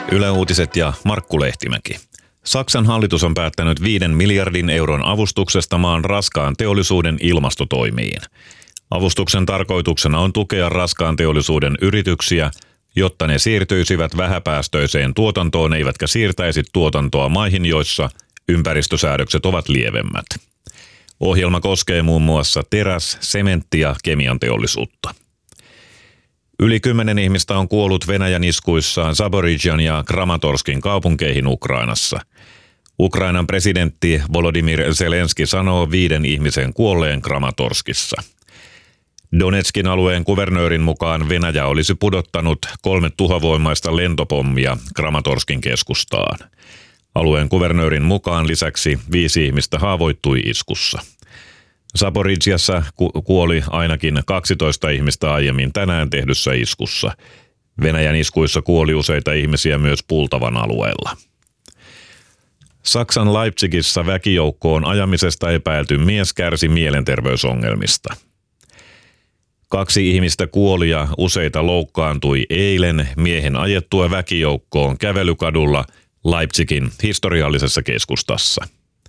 Yle Uutiset ja Markku Lehtimäki. Saksan hallitus on päättänyt 5 miljardin euron avustuksesta maan raskaan teollisuuden ilmastotoimiin. Avustuksen tarkoituksena on tukea raskaan teollisuuden yrityksiä, jotta ne siirtyisivät vähäpäästöiseen tuotantoon eivätkä siirtäisi tuotantoa maihin, joissa ympäristösäädökset ovat lievemmät. Ohjelma koskee muun muassa teräs-, sementti- ja kemianteollisuutta. Yli 10 ihmistä on kuollut Venäjän iskuissa Zaporizhzhan ja Kramatorskin kaupunkeihin Ukrainassa. Ukrainan presidentti Volodymyr Zelenski sanoo 5 ihmisen kuolleen Kramatorskissa. Donetskin alueen kuvernöörin mukaan Venäjä olisi pudottanut 3 tuhovoimaista lentopommia Kramatorskin keskustaan. Alueen kuvernöörin mukaan lisäksi 5 ihmistä haavoittui iskussa. Zaporizhzhassa kuoli ainakin 12 ihmistä aiemmin tänään tehdyssä iskussa. Venäjän iskuissa kuoli useita ihmisiä myös Pultavan alueella. Saksan Leipzigissä väkijoukkoon ajamisesta epäilty mies kärsi mielenterveysongelmista. 2 ihmistä kuoli ja useita loukkaantui eilen miehen ajettua väkijoukkoon kävelykadulla Leipzigin historiallisessa keskustassa.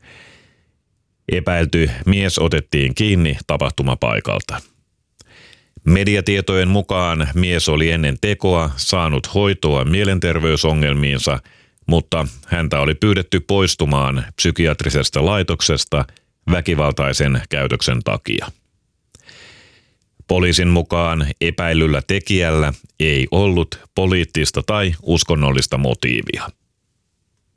Epäilty mies otettiin kiinni tapahtumapaikalta. Mediatietojen mukaan mies oli ennen tekoa saanut hoitoa mielenterveysongelmiinsa, mutta häntä oli pyydetty poistumaan psykiatrisesta laitoksesta väkivaltaisen käytöksen takia. Poliisin mukaan epäillyllä tekijällä ei ollut poliittista tai uskonnollista motiivia.